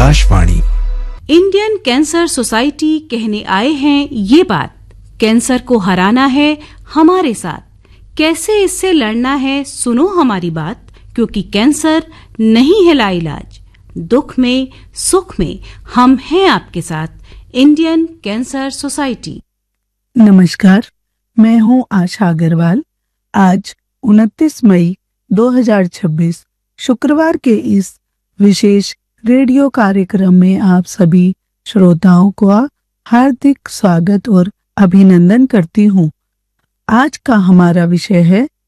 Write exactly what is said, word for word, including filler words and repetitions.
Akashvani. Indian cancer society कहने आए हैं ये बात, कैंसर को हराना है हमारे साथ, कैसे इससे लड़ना है सुनो हमारी बात, क्योंकि कैंसर नहीं है लाइलाज, दुख में सुख में हम हैं आपके साथ। Indian cancer society. नमस्कार, मैं हूं आशा अग्रवाल। आज उनतीस मई दो हज़ार छब्बीस शुक्रवार के इस विशेष रेडियो कार्यक्रम में आप सभी श्रोताओं को हार्दिक स्वागत और अभिनंदन करती हूं। आज का हमारा विषय है